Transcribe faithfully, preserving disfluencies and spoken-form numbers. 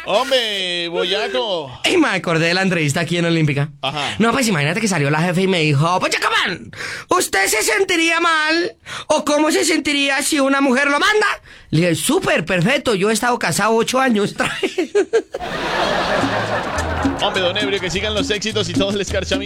Hombre, boyaco. Y me acordé de la entrevista aquí en Olímpica. Ajá. No, pues imagínate que salió la jefe y me dijo, pues Chacamán, ¿usted se sentiría mal? ¿O cómo se sentiría si una mujer lo manda? Le dije, súper, perfecto, yo he estado casado ocho años. Hombre, don Ebrio, que sigan los éxitos y todo el escarchamiento.